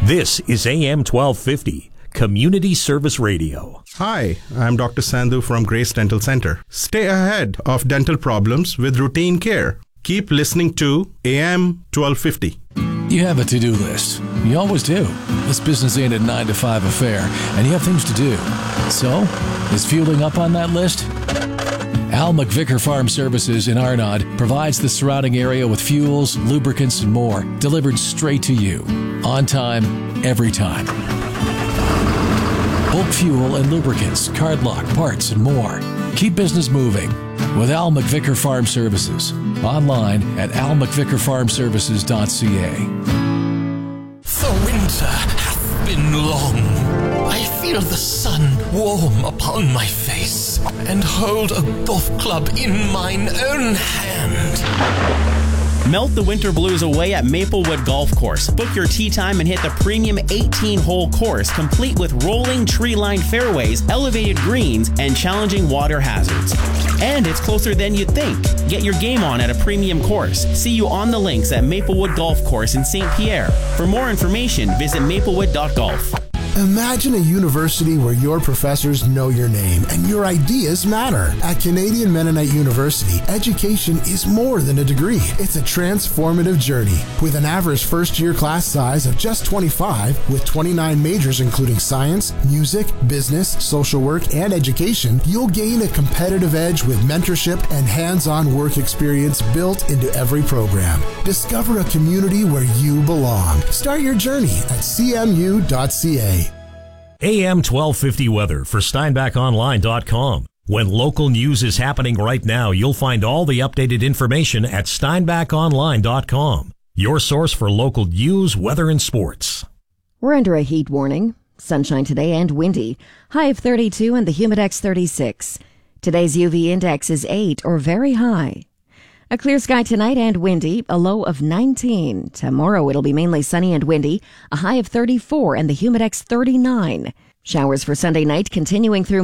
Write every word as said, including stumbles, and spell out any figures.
This is A M twelve fifty, Community Service Radio. Hi, I'm Doctor Sandhu from Grace Dental Center. Stay ahead of dental problems with routine care. Keep listening to A M twelve fifty. You have a to-do list. You always do. This business ain't a nine to five affair, and you have things to do. So, is fueling up on that list? Al McVicker Farm Services in Arnott provides the surrounding area with fuels, lubricants, and more delivered straight to you. On time, every time. Bulk fuel and lubricants, card lock, parts, and more. Keep business moving with Al McVicker Farm Services. Online at al mcvicker farm services dot c a. The winter hath been long. I feel the sun warm upon my face, and hold a golf club in mine own hand. Melt the winter blues away at Maplewood Golf Course. Book your tee time and hit the premium eighteen-hole course, complete with rolling tree-lined fairways, elevated greens, and challenging water hazards. And it's closer than you'd think. Get your game on at a premium course. See you on the links at Maplewood Golf Course in Saint Pierre. For more information, visit maplewood dot golf. Imagine a university where your professors know your name and your ideas matter. At Canadian Mennonite University, education is more than a degree. It's a transformative journey. With an average first-year class size of just twenty-five, with twenty-nine majors including science, music, business, social work, and education, you'll gain a competitive edge with mentorship and hands-on work experience built into every program. Discover a community where you belong. Start your journey at c m u dot c a. A M twelve fifty weather for steinbach online dot com. When local news is happening right now, you'll find all the updated information at steinbach online dot com. Your source for local news, weather, and sports. We're under a heat warning. Sunshine today and windy. High of thirty-two and the Humidex thirty-six. Today's U V index is eight or very high. A clear sky tonight and windy, a low of nineteen. Tomorrow it'll be mainly sunny and windy, a high of thirty-four and the Humidex thirty-nine. Showers for Sunday night continuing through